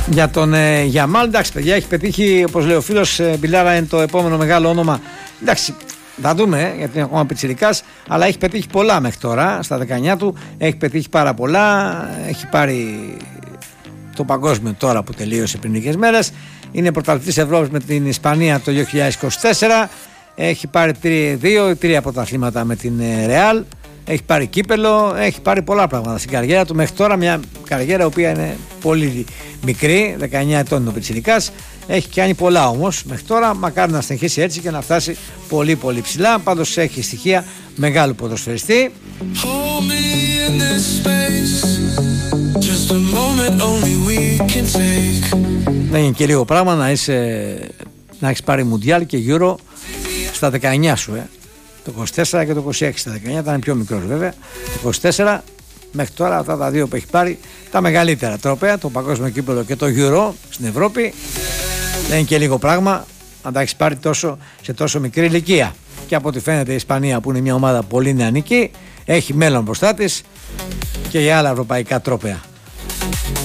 Για τον Γιαμάλ, εντάξει παιδιά, έχει πετύχει, όπως λέει ο φίλος, Μπιλάρα είναι το επόμενο μεγάλο όνομα. Εντάξει, θα δούμε γιατί είναι ακόμα πιτσιρικάς, αλλά έχει πετύχει πολλά μέχρι τώρα. Στα 19 του έχει πετύχει πάρα πολλά. Έχει πάρει το παγκόσμιο τώρα που τελείωσε πριν λίγες μέρες. Είναι πρωταθλητής Ευρώπης με την Ισπανία το 2024. Έχει πάρει 3 πρωταθλήματα με την Ρεάλ. Έχει πάρει κύπελο, έχει πάρει πολλά πράγματα στην καριέρα του μέχρι τώρα. Μια καριέρα η οποία είναι πολύ μικρή, 19 ετών είναι ο πιτσιρικάς. Έχει κάνει πολλά όμως μέχρι τώρα. Μακάρι να συνεχίσει έτσι και να φτάσει πολύ πολύ ψηλά. Πάντως έχει στοιχεία μεγάλου ποδοσφαιριστή. Δεν είναι και λίγο πράγμα να έχεις πάρει Μουντιάλ και Euro στα 19 σου, το 24 και το 26. Στα 19 ήταν πιο μικρός βέβαια. Το 24 μέχρι τώρα αυτά τα δύο που έχει πάρει, τα μεγαλύτερα τρόπαια, το παγκόσμιο κύπελλο και το Euro στην Ευρώπη, δεν είναι και λίγο πράγμα να τα έχει πάρει σε τόσο μικρή ηλικία. Και από ό,τι φαίνεται η Ισπανία, που είναι μια ομάδα πολύ νεανική, έχει μέλλον μπροστά της και για άλλα ευρωπαϊκά τρόπαια.